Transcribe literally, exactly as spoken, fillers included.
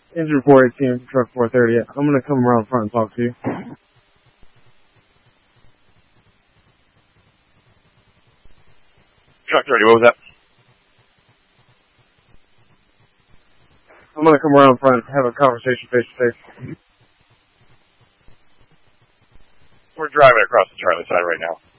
Engine four eighteen, truck four thirty. I'm gonna come around front and talk to you. Truck thirty, what was that? I'm gonna come around front and have a conversation face to face. We're driving across the Charlie side right now.